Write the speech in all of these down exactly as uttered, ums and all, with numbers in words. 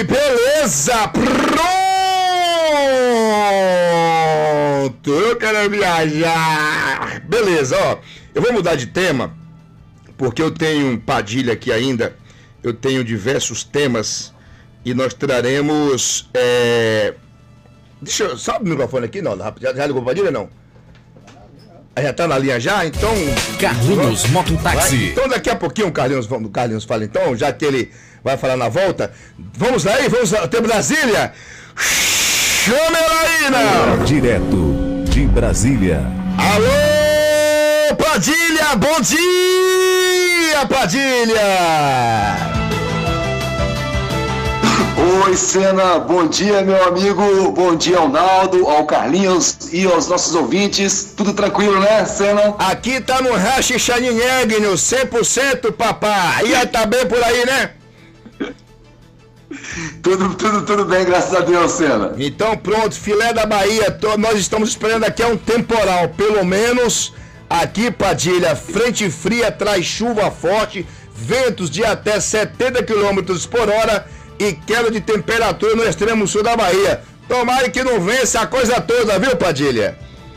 beleza! Pronto! Eu quero viajar! Beleza, ó. Eu vou mudar de tema, porque eu tenho um Padilha aqui ainda. Eu tenho diversos temas e nós traremos. É... Deixa eu. Sobe o microfone aqui, não? Já, já ligou o Padilha, não? Já tá na linha já? Então... Carlinhos Mototáxi. Então daqui a pouquinho o Carlinhos, o Carlinhos fala então, já que ele vai falar na volta. Vamos aí, vamos até Brasília. Chama ela aí, não! Direto de Brasília. Alô, Padilha, bom dia, Padilha! Oi, Senna, bom dia, meu amigo, bom dia ao Naldo, ao Carlinhos e aos nossos ouvintes, tudo tranquilo, né, Senna? Aqui tá no Hash Chaninhegno, cem por cento, papai, e aí tá bem por aí, né? Tudo, tudo, tudo bem, graças a Deus, Senna. Então pronto, filé da Bahia, tô, nós estamos esperando aqui um temporal, pelo menos aqui, Padilha, frente fria traz chuva forte, ventos de até setenta quilômetros por hora, e queda de temperatura no extremo sul da Bahia. Tomara que não vença a coisa toda, viu, Padilha?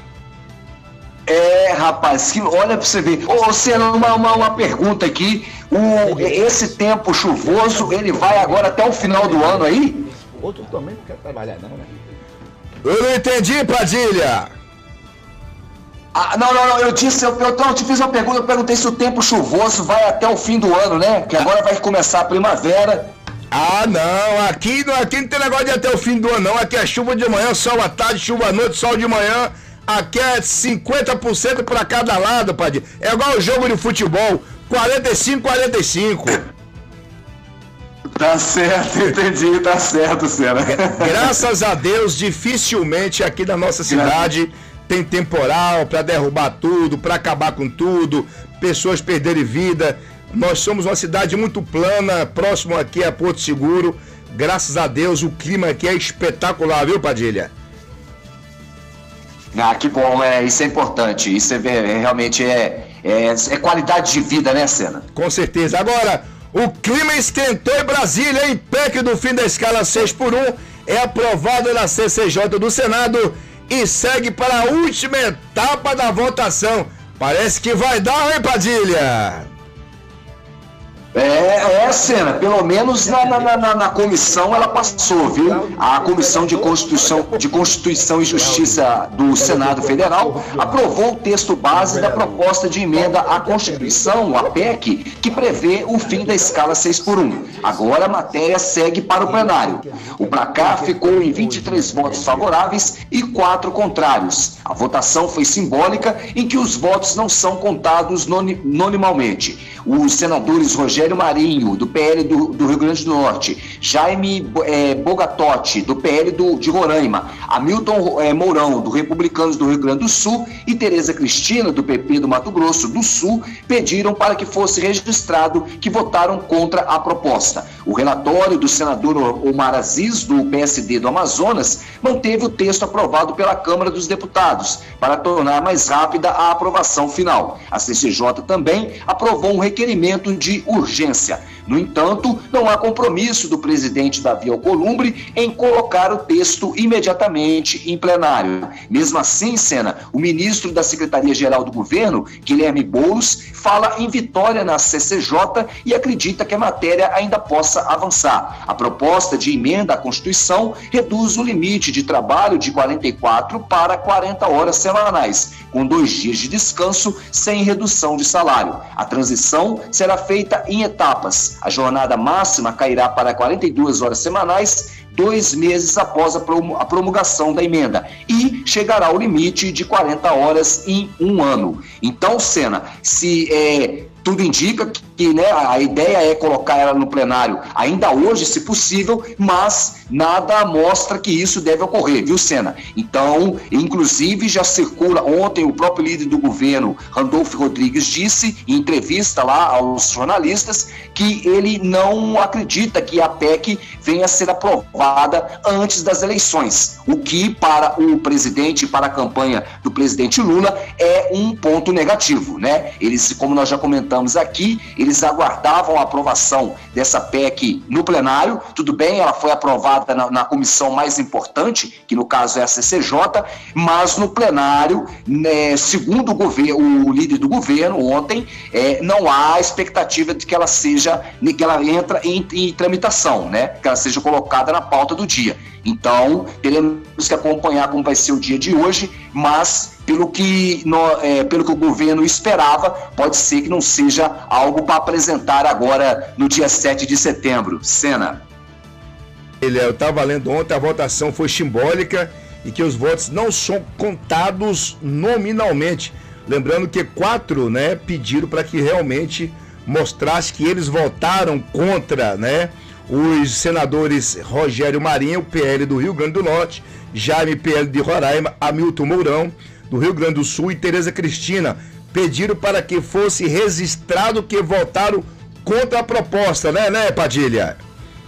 É, rapaz, que, olha pra você ver. Ô, Senna, uma, uma, uma pergunta aqui. O, esse tempo chuvoso, ele vai agora até o final do ano aí? Outro também não quer trabalhar, não, né? Eu não entendi, Padilha. Ah, não, não, não, eu disse, eu, eu, eu te fiz uma pergunta, eu perguntei se o tempo chuvoso vai até o fim do ano, né? Que agora vai começar a primavera. Ah, não, aqui, aqui não tem negócio de até o fim do ano, não. Aqui é chuva de manhã, sol à tarde, chuva à noite, sol de manhã. Aqui é cinquenta por cento para cada lado, Padilha. É igual o jogo de futebol, quarenta e cinco a quarenta e cinco. Tá certo, entendi, tá certo, Senna. Graças a Deus, dificilmente aqui na nossa cidade tem temporal para derrubar tudo, para acabar com tudo, pessoas perderem vida. Nós somos uma cidade muito plana, próximo aqui a Porto Seguro. Graças a Deus, o clima aqui é espetacular, viu, Padilha? Ah, que bom, é, isso é importante. Isso é, é realmente é, é, é qualidade de vida, né, Senna? Com certeza. Agora, o clima esquentou em Brasília, hein? P E C do fim da escala seis por um é aprovado na C C J do Senado e segue para a última etapa da votação. Parece que vai dar, hein, Padilha? É, é, Senna, pelo menos na, na, na, na comissão ela passou, viu? A Comissão de Constituição, de Constituição e Justiça do Senado Federal aprovou o texto base da proposta de emenda à Constituição, a P E C, que prevê o fim da escala seis por um. Agora a matéria segue para o plenário. O placar ficou em vinte e três votos favoráveis e quatro contrários. A votação foi simbólica, em que os votos não são contados nominalmente. Os senadores Rogério Marinho, do P L do, do Rio Grande do Norte, Jaime é, Bogatotti, do P L do, de Roraima, Hamilton é, Mourão, do Republicanos do Rio Grande do Sul, e Tereza Cristina, do P P do Mato Grosso do Sul, pediram para que fosse registrado que votaram contra a proposta. O relatório do senador Omar Aziz, do P S D do Amazonas, manteve o texto aprovado pela Câmara dos Deputados, para tornar mais rápida a aprovação final. A C C J também aprovou um requerimento de urgência. No entanto, não há compromisso do presidente Davi Alcolumbre em colocar o texto imediatamente em plenário. Mesmo assim, Senna, o ministro da Secretaria-Geral do Governo, Guilherme Boulos, fala em vitória na C C J e acredita que a matéria ainda possa avançar. A proposta de emenda à Constituição reduz o limite de trabalho de quarenta e quatro para quarenta horas semanais, com dois dias de descanso sem redução de salário. A transição será feita em etapas. A jornada máxima cairá para quarenta e duas horas semanais, dois meses após a promulgação da emenda, e chegará ao limite de quarenta horas em um ano. Então, Senna, se é, tudo indica que, né, a ideia é colocar ela no plenário ainda hoje, se possível, mas nada mostra que isso deve ocorrer, viu, Senna? Então, inclusive, já circula, ontem o próprio líder do governo, Randolfo Rodrigues, disse em entrevista lá aos jornalistas que ele não acredita que a P E C venha a ser aprovada antes das eleições, o que para o presidente, para a campanha do presidente Lula, é um ponto negativo, né? Eles, como nós já comentamos comentamos aqui, eles aguardavam a aprovação dessa P E C no plenário. Tudo bem, ela foi aprovada na, na comissão mais importante, que no caso é a C C J, mas no plenário, né, segundo o, governo, o líder do governo ontem, é, não há expectativa de que ela seja, que ela entra em, em tramitação, né? Que ela seja colocada na pauta do dia. Então, teremos que acompanhar como vai ser o dia de hoje, mas pelo que, no, é, pelo que o governo esperava, pode ser que não seja algo para apresentar agora no dia sete de setembro. Sena. Ele, eu estava lendo ontem, a votação foi simbólica e que os votos não são contados nominalmente. Lembrando que quatro, né, pediram para que realmente mostrasse que eles votaram contra, né? Os senadores Rogério Marinho, P L do Rio Grande do Norte, Jaime, P L de Roraima, Hamilton Mourão, do Rio Grande do Sul, e Tereza Cristina, pediram para que fosse registrado que votaram contra a proposta, né, né, Padilha?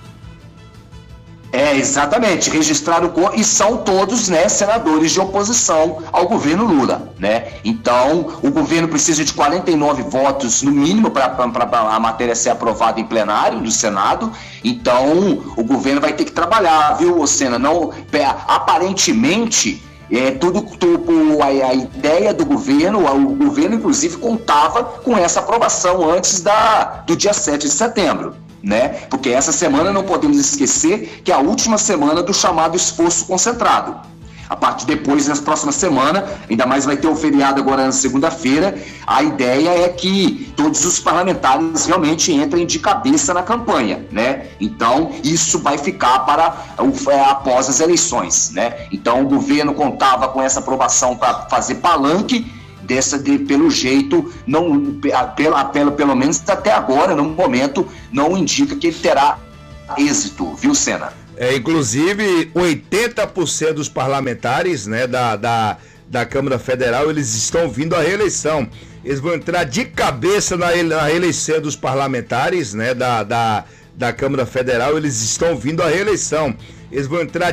É, exatamente, registraram com, e são todos, né, senadores de oposição ao governo Lula, né? Então, o governo precisa de quarenta e nove votos no mínimo para a matéria ser aprovada em plenário do Senado. Então, o governo vai ter que trabalhar, viu, Sena? Não, aparentemente, é, tudo, tudo a, a ideia do governo, o governo inclusive contava com essa aprovação antes da, do dia sete de setembro. Né? Porque essa semana não podemos esquecer que é a última semana do chamado esforço concentrado. A partir depois, na próxima semana, ainda mais vai ter o feriado agora na segunda-feira, a ideia é que todos os parlamentares realmente entrem de cabeça na campanha, né? Então, isso vai ficar para após as eleições, né? Então, o governo contava com essa aprovação para fazer palanque. Dessa, de, pelo jeito, não, pelo, pelo, pelo menos até agora, no momento, não indica que ele terá êxito, viu, Sena? É, inclusive, oitenta por cento dos parlamentares, né, da, da, da Câmara Federal, eles estão vindo à reeleição. Eles vão entrar de cabeça na, na reeleição dos parlamentares, né, da, da, da Câmara Federal, eles estão vindo à reeleição. Eles vão entrar